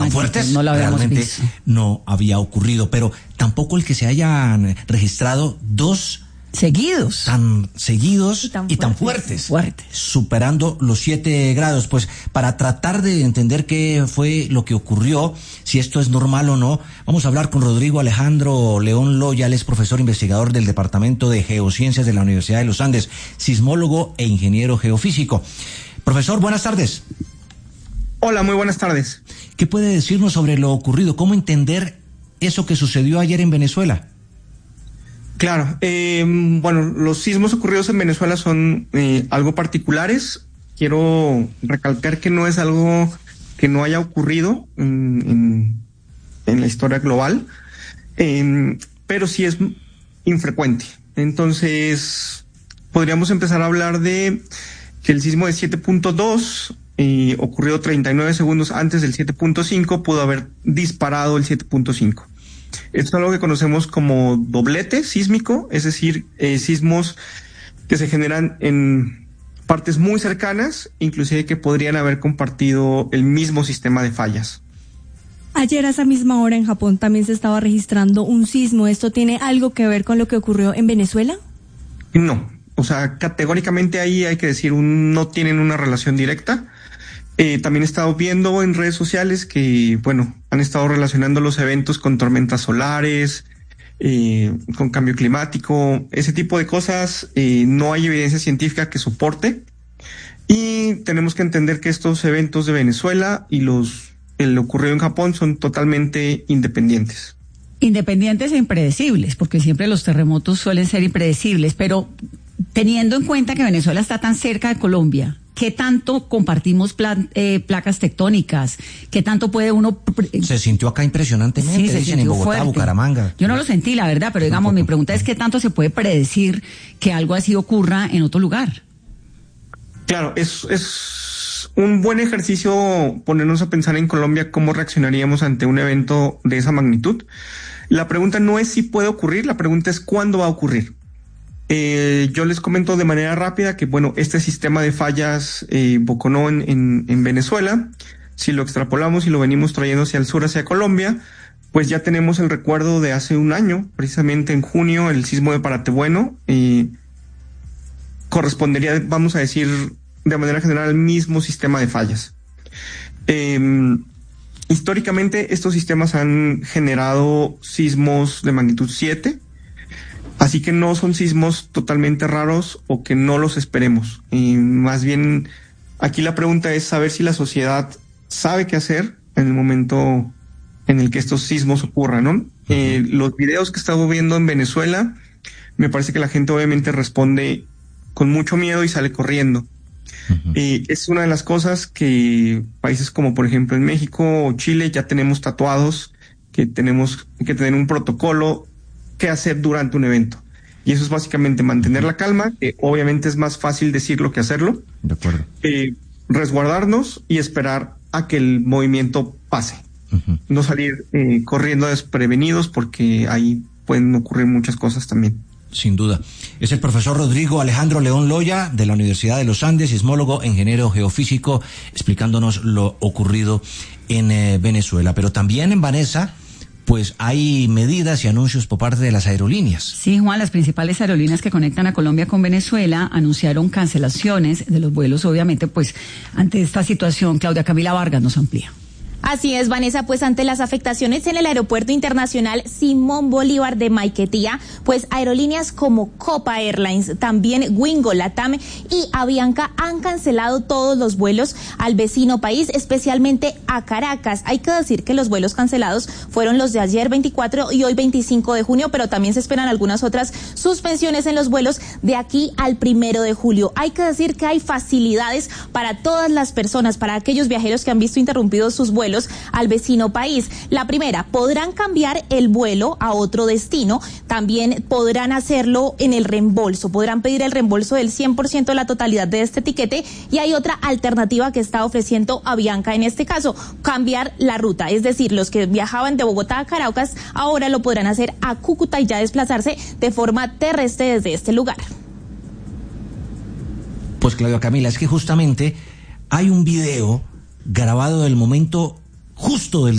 tan fuertes, no lo habíamos realmente visto. No había ocurrido, pero tampoco el que se hayan registrado dos seguidos, tan seguidos y tan fuertes, superando los 7 grados. Pues para tratar de entender qué fue lo que ocurrió, si esto es normal o no, vamos a hablar con Rodrigo Alejandro León Loya. Él es profesor investigador del Departamento de Geociencias de la Universidad de los Andes, sismólogo e ingeniero geofísico. Profesor, buenas tardes. Hola, muy buenas tardes. ¿Qué puede decirnos sobre lo ocurrido? ¿Cómo entender eso que sucedió ayer en Venezuela? Claro, bueno, los sismos ocurridos en Venezuela son algo particulares. Quiero recalcar que no es algo que no haya ocurrido en la historia global, pero sí es infrecuente. Entonces, podríamos empezar a hablar de que el sismo de 7.2 ocurrió 39 segundos antes del 7.5, pudo haber disparado el 7.5. Esto es algo que conocemos como doblete sísmico, es decir, sismos que se generan en partes muy cercanas, inclusive que podrían haber compartido el mismo sistema de fallas. Ayer a esa misma hora en Japón también se estaba registrando un sismo. ¿Esto tiene algo que ver con lo que ocurrió en Venezuela? No, o sea, categóricamente ahí hay que decir, no tienen una relación directa. También he estado viendo en redes sociales que, bueno, han estado relacionando los eventos con tormentas solares, con cambio climático, ese tipo de cosas. No hay evidencia científica que soporte. Y tenemos que entender que estos eventos de Venezuela y el ocurrido en Japón son totalmente independientes. Independientes e impredecibles, porque siempre los terremotos suelen ser impredecibles, pero teniendo en cuenta que Venezuela está tan cerca de Colombia, ¿qué tanto compartimos placas tectónicas? ¿Qué tanto puede uno...? Se sintió acá impresionantemente, sí, dicen en Bogotá, fuerte. Bucaramanga. Yo no lo sentí, la verdad, pero digamos, mi pregunta es ¿qué tanto se puede predecir que algo así ocurra en otro lugar? Claro, es un buen ejercicio ponernos a pensar en Colombia cómo reaccionaríamos ante un evento de esa magnitud. La pregunta no es si puede ocurrir, la pregunta es cuándo va a ocurrir. Yo les comento de manera rápida que, bueno, este sistema de fallas Boconó en Venezuela, si lo extrapolamos y lo venimos trayendo hacia el sur, hacia Colombia, pues ya tenemos el recuerdo de hace un año, precisamente en junio, el sismo de Paratebueno, correspondería, vamos a decir, de manera general, al mismo sistema de fallas. Históricamente, estos sistemas han generado sismos de magnitud 7, así que no son sismos totalmente raros o que no los esperemos. Más bien, aquí la pregunta es saber si la sociedad sabe qué hacer en el momento en el que estos sismos ocurran, ¿no? Los videos que he estado viendo en Venezuela, me parece que la gente obviamente responde con mucho miedo y sale corriendo. Es una de las cosas que países como por ejemplo en México o Chile ya tenemos tatuados, que tenemos que tener un protocolo qué hacer durante un evento. Y eso es básicamente mantener la calma, que obviamente es más fácil decirlo que hacerlo. De acuerdo. Resguardarnos y esperar a que el movimiento pase. No salir corriendo desprevenidos porque ahí pueden ocurrir muchas cosas también. Sin duda. Es el profesor Rodrigo Alejandro León Loya de la Universidad de los Andes, sismólogo, ingeniero geofísico, explicándonos lo ocurrido en Venezuela. Pero también en Vanessa, pues hay medidas y anuncios por parte de las aerolíneas. Sí, Juan, las principales aerolíneas que conectan a Colombia con Venezuela anunciaron cancelaciones de los vuelos, obviamente, pues ante esta situación. Claudia Camila Vargas nos amplía. Así es, Vanessa, pues ante las afectaciones en el Aeropuerto Internacional Simón Bolívar de Maiquetía, pues aerolíneas como Copa Airlines, también Wingo, LATAM y Avianca han cancelado todos los vuelos al vecino país, especialmente a Caracas. Hay que decir que los vuelos cancelados fueron los de ayer 24 y hoy 25 de junio, pero también se esperan algunas otras suspensiones en los vuelos de aquí al 1 de julio. Hay que decir que hay facilidades para todas las personas, para aquellos viajeros que han visto interrumpidos sus vuelos al vecino país. La primera, podrán cambiar el vuelo a otro destino, también podrán hacerlo en el reembolso, podrán pedir el reembolso del 100% de la totalidad de este tiquete, y hay otra alternativa que está ofreciendo Avianca en este caso, cambiar la ruta, es decir, los que viajaban de Bogotá a Caracas ahora lo podrán hacer a Cúcuta y ya desplazarse de forma terrestre desde este lugar. Pues Claudia Camila, es que justamente hay un video grabado del momento justo del